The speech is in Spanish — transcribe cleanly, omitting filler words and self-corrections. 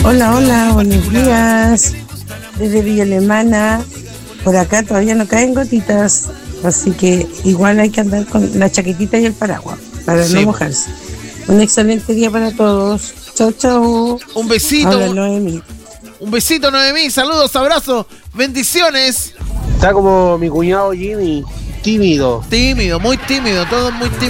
Hola, buenos días. Desde Villa Alemana. Por acá todavía no caen gotitas, así que igual hay que andar con la chaquetita y el paraguas para no mojarse. Un excelente día para todos. Chau, chau. Un besito. Hola, Noemí. Un besito, Noemí. Saludos, abrazos, bendiciones. Está como mi cuñado Jimmy, tímido. Tímido, muy tímido, todo muy tímido.